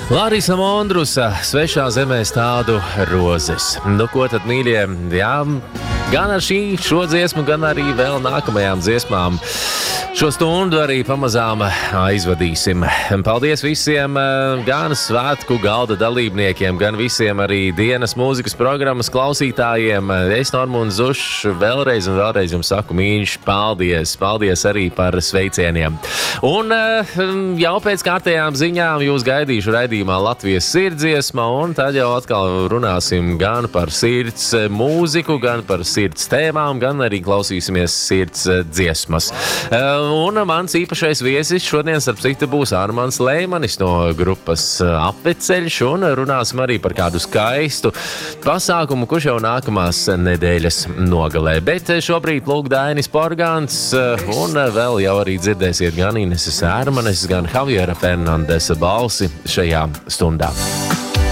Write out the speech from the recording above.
Lārisa Mondrusa, svešā zemē stādu rozes. Nu, ko tad, mīļie, jā, gan ar šo dziesmu, gan arī vēl nākamajām dziesmām šo stundu arī pamazām aizvadīsim. Paldies visiem gan svētku galda dalībniekiem, gan visiem arī dienas mūzikas programmas klausītājiem. Es, Normunds Zušs, vēlreiz un vēlreiz jums saku mīļš paldies. Paldies arī par sveicieniem. Un jau pēc kārtējām ziņām jūs gaidīšu raidījumā Latvijas sirdsdziesma, un tad jau atkal runāsim gan par sirds mūziku, gan par sirds tēmām, gan arī klausīsimies sirds dziesmas. Un mans īpašais viesis šodien, starp citu, būs Armands Leimanis no grupas Apveceļš, un runāsim arī par kādu skaistu pasākumu, kurš jau nākamās nedēļas nogalē. Bet šobrīd lūk Dainis Porgāns, un vēl jau arī dzirdēsiet gan Ineses Ērmanes, gan Javiera Fernandesa balsi šajā stundā.